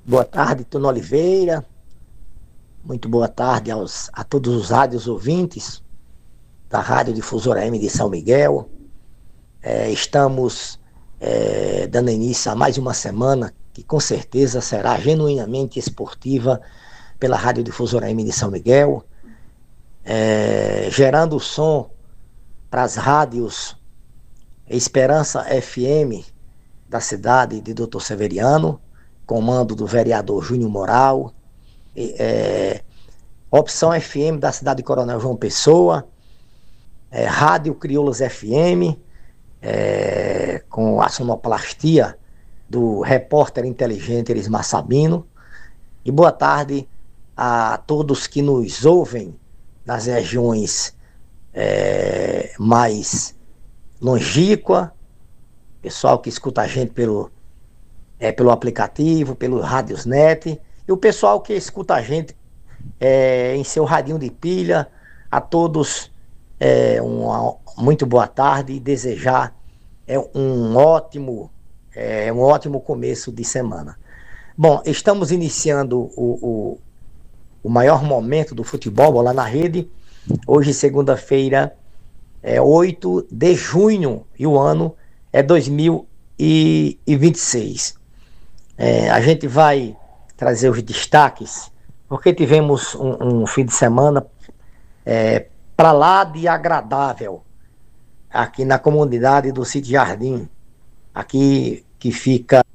Boa tarde, Tuno Oliveira. Muito boa tarde a todos os rádios ouvintes da Rádio Difusora M de São Miguel. Estamos dando início a mais uma semana que com certeza será genuinamente esportiva pela Rádio Difusora M de São Miguel, gerando som para as rádios Esperança FM da cidade de Doutor Severiano, comando do vereador Júnior Moral, Opção FM da cidade de Coronel João Pessoa, Rádio Crioulos FM, com a sonoplastia do repórter inteligente Erismar Sabino. E boa tarde a todos que nos ouvem nas regiões mais longínquas, pessoal que escuta a gente pelo aplicativo, pelo Radiosnet, e o pessoal que escuta a gente em seu radinho de pilha. A todos uma muito boa tarde e desejar um ótimo começo de semana. Bom, estamos iniciando o maior momento do futebol, Bola na Rede. Hoje, segunda-feira, 8 de junho, e o ano é 2026. A gente vai trazer os destaques, porque tivemos um fim de semana para lá de agradável, aqui na comunidade do Sítio Jardim, aqui que fica